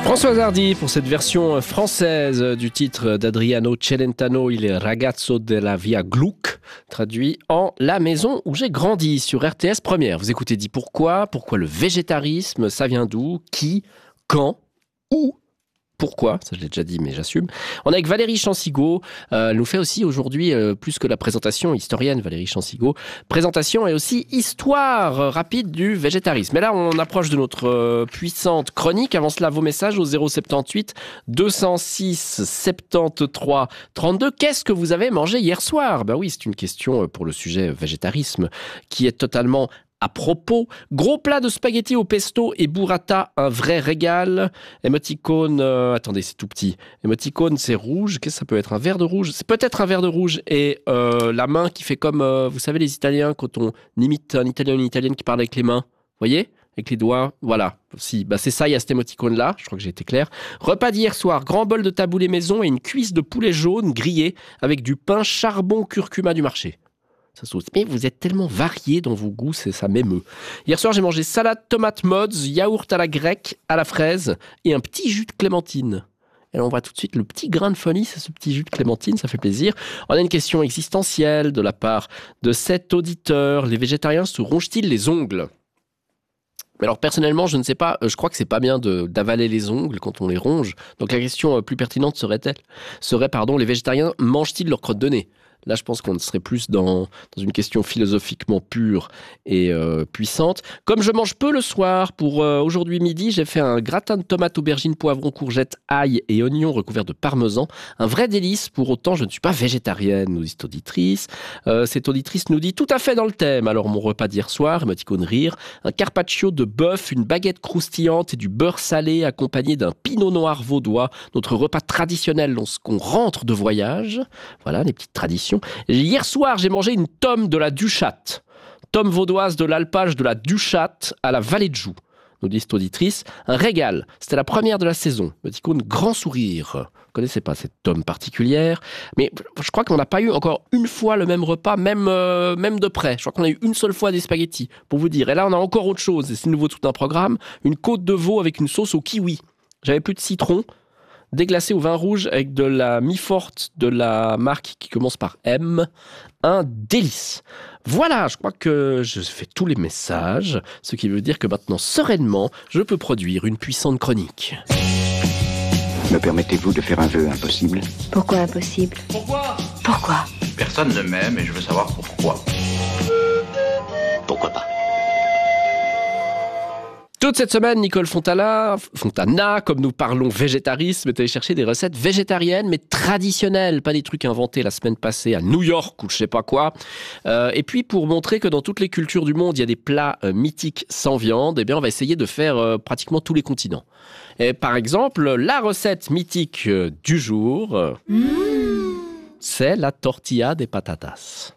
Françoise Hardy pour cette version française du titre d'Adriano Celentano, Il ragazzo della via Gluck, traduit en La maison où j'ai grandi sur RTS Première. Vous écoutez Dis pourquoi le végétarisme, ça vient d'où, qui, quand, où, pourquoi, ça je l'ai déjà dit mais j'assume. On est avec Valérie Chansigaud, elle nous fait aussi aujourd'hui, plus que la présentation, historienne Valérie Chansigaud, présentation et aussi histoire rapide du végétarisme. Mais là on approche de notre puissante chronique. Avant cela, vos messages au 078 206 73 32. Qu'est-ce que vous avez mangé hier soir ? Ben oui, c'est une question pour le sujet végétarisme qui est totalement à propos. Gros plat de spaghettis au pesto et burrata, un vrai régal. Émoticône, attendez, c'est tout petit. Émoticône, c'est rouge. Qu'est-ce que ça peut être ? Un verre de rouge ? C'est peut-être un verre de rouge. Et la main qui fait comme, vous savez, les Italiens, quand on imite un Italien ou une Italienne qui parle avec les mains. Vous voyez ? Avec les doigts, voilà. Si, bah c'est ça, il y a cet émoticône-là. Je crois que j'ai été clair. Repas d'hier soir, grand bol de taboulé maison et une cuisse de poulet jaune grillé avec du pain charbon curcuma du marché. Mais vous êtes tellement variés dans vos goûts, ça m'émeut. Hier soir, j'ai mangé salade tomate mods, yaourt à la grecque, à la fraise et un petit jus de clémentine. Et là, on voit tout de suite le petit grain de folie, c'est ce petit jus de clémentine, ça fait plaisir. On a une question existentielle de la part de cet auditeur. Les végétariens se rongent-ils les ongles ? Mais alors personnellement, je ne sais pas, je crois que c'est pas bien d'avaler les ongles quand on les ronge. Donc la question plus pertinente serait, les végétariens mangent-ils leur crotte de nez ? Là, je pense qu'on serait plus dans une question philosophiquement pure et puissante. Comme je mange peu le soir, pour aujourd'hui midi, j'ai fait un gratin de tomates, aubergines, poivrons, courgettes, ail et oignons recouverts de parmesan. Un vrai délice, pour autant, je ne suis pas végétarienne, nous dit cette auditrice. Cette auditrice nous dit tout à fait dans le thème. Alors, mon repas d'hier soir, émoticône rire, un carpaccio de bœuf, une baguette croustillante et du beurre salé accompagné d'un pinot noir vaudois. Notre repas traditionnel lorsqu'on rentre de voyage. Voilà, les petites traditions. Hier soir, j'ai mangé une tome de la Duchatte. Tome vaudoise de l'alpage de la Duchatte à la Vallée de Joux. Nous dit cette auditrice, un régal. C'était la première de la saison. Émoticône grand sourire. Vous ne connaissez pas cette tome particulière. Mais je crois qu'on n'a pas eu encore une fois le même repas, même de près. Je crois qu'on a eu une seule fois des spaghettis, pour vous dire. Et là, on a encore autre chose. Et c'est nouveau tout un programme. Une côte de veau avec une sauce au kiwi. J'avais plus de citron. Déglacé au vin rouge avec de la mi-forte de la marque qui commence par M. Un délice. Voilà, je crois que je fais tous les messages, ce qui veut dire que maintenant, sereinement, je peux produire une puissante chronique. Me permettez-vous de faire un vœu impossible ? Pourquoi impossible ? Pourquoi ? Personne ne m'aime et je veux savoir pourquoi. Pourquoi pas ? Toute cette semaine, Nicole Fontana, comme nous parlons végétarisme, est allée chercher des recettes végétariennes, mais traditionnelles, pas des trucs inventés la semaine passée à New York ou je sais pas quoi. Et puis, pour montrer que dans toutes les cultures du monde, il y a des plats mythiques sans viande, eh bien, on va essayer de faire pratiquement tous les continents. Et par exemple, la recette mythique du jour, c'est la tortilla de patatas.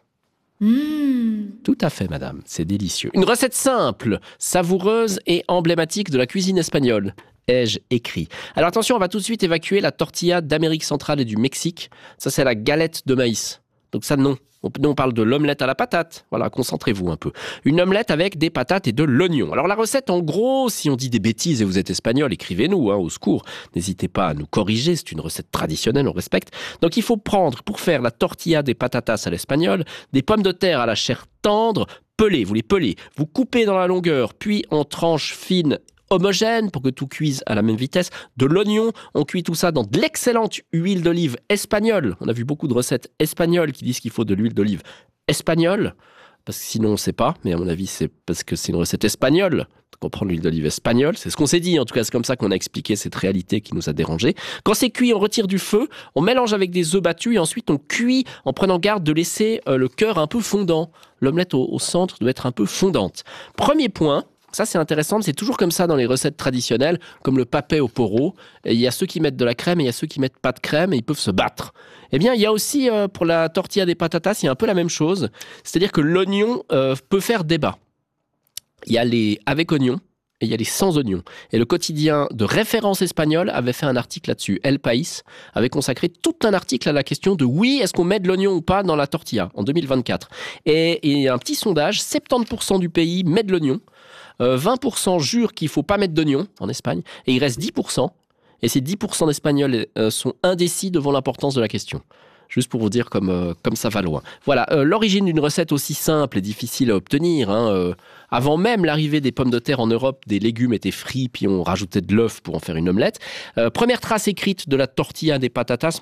Tout à fait, madame, c'est délicieux. Une recette simple, savoureuse et emblématique de la cuisine espagnole, ai-je écrit. Alors attention, on va tout de suite évacuer la tortilla d'Amérique centrale et du Mexique. Ça, c'est la galette de maïs. Donc ça, non. On parle de l'omelette à la patate. Voilà, concentrez-vous un peu. Une omelette avec des patates et de l'oignon. Alors la recette, en gros, si on dit des bêtises et vous êtes espagnol, écrivez-nous, au secours. N'hésitez pas à nous corriger, c'est une recette traditionnelle, on respecte. Donc il faut prendre, pour faire la tortilla des patatas à l'espagnol, des pommes de terre à la chair tendre, pelées, vous les pelez. Vous coupez dans la longueur, puis en tranches fines homogène pour que tout cuise à la même vitesse. De l'oignon, on cuit tout ça dans de l'excellente huile d'olive espagnole. On a vu beaucoup de recettes espagnoles qui disent qu'il faut de l'huile d'olive espagnole, parce que sinon on ne sait pas, mais à mon avis c'est parce que c'est une recette espagnole. Donc on prend l'huile d'olive espagnole, c'est ce qu'on s'est dit, en tout cas c'est comme ça qu'on a expliqué cette réalité qui nous a dérangés. Quand c'est cuit, on retire du feu, on mélange avec des œufs battus et ensuite on cuit en prenant garde de laisser le cœur un peu fondant. L'omelette au centre doit être un peu fondante. Premier point, ça c'est intéressant, c'est toujours comme ça dans les recettes traditionnelles, comme le papé au poro. Et il y a ceux qui mettent de la crème et il y a ceux qui mettent pas de crème et ils peuvent se battre. Eh bien, il y a aussi pour la tortilla des patatas, il y a un peu la même chose. C'est-à-dire que l'oignon peut faire débat. Il y a les avec oignon et il y a les sans oignon. Et le quotidien de référence espagnol avait fait un article là-dessus. El País avait consacré tout un article à la question de oui, est-ce qu'on met de l'oignon ou pas dans la tortilla en 2024. Et il y a un petit sondage, 70% du pays met de l'oignon. 20% jurent qu'il ne faut pas mettre d'oignon en Espagne, et il reste 10% Et ces 10% d'Espagnols sont indécis devant l'importance de la question. Juste pour vous dire comme ça va loin. Voilà, l'origine d'une recette aussi simple et difficile à obtenir. Avant même l'arrivée des pommes de terre en Europe, des légumes étaient frits, puis on rajoutait de l'œuf pour en faire une omelette. Première trace écrite de la tortilla de patatas,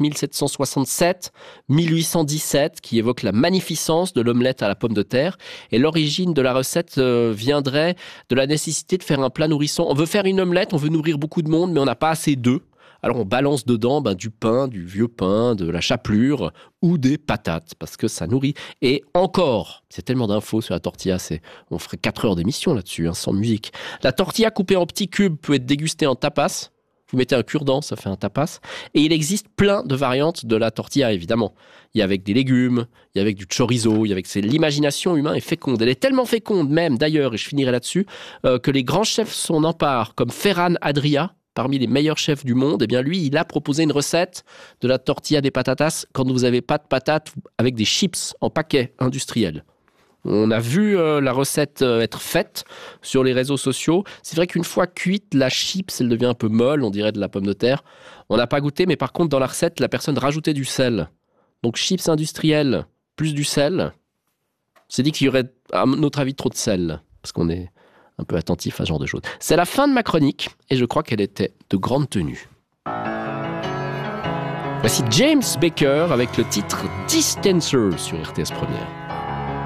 1767-1817, qui évoque la magnificence de l'omelette à la pomme de terre. Et l'origine de la recette viendrait de la nécessité de faire un plat nourrissant. On veut faire une omelette, on veut nourrir beaucoup de monde, mais on n'a pas assez d'œufs. Alors on balance dedans du pain, du vieux pain, de la chapelure ou des patates parce que ça nourrit. Et encore, c'est tellement d'infos sur la tortilla, on ferait 4 heures d'émission là-dessus, sans musique. La tortilla coupée en petits cubes peut être dégustée en tapas. Vous mettez un cure-dent, ça fait un tapas. Et il existe plein de variantes de la tortilla, évidemment. Il y a avec des légumes, il y a avec du chorizo, l'imagination humaine est féconde. Elle est tellement féconde même, d'ailleurs, et je finirai là-dessus, que les grands chefs s'en emparent, comme Ferran Adrià, parmi les meilleurs chefs du monde. Eh bien, lui, il a proposé une recette de la tortilla des patatas quand vous n'avez pas de patates avec des chips en paquet industriel. On a vu la recette être faite sur les réseaux sociaux. C'est vrai qu'une fois cuite, la chips, elle devient un peu molle, on dirait de la pomme de terre. On n'a pas goûté, mais par contre, dans la recette, la personne rajoutait du sel. Donc, chips industrielles plus du sel. C'est dit qu'il y aurait, à notre avis, trop de sel, parce qu'on est un peu attentif à ce genre de choses. C'est la fin de ma chronique, et je crois qu'elle était de grande tenue. Voici James Baker avec le titre Distancer sur RTS Première.